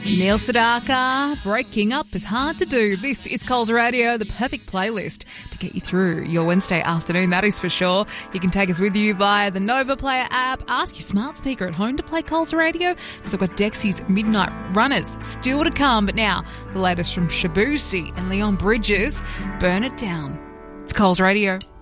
Neil Sedaka, breaking up is hard to do. This is Coles Radio, the perfect playlist to get you through your Wednesday afternoon, that is for sure. You can take us with you via the Nova Player app. Ask your smart speaker at home to play Coles Radio, because I've got Dexy's Midnight Runners still to come. But now, the latest from Shabusi and Leon Bridges, Burn It Down. It's Coles Radio.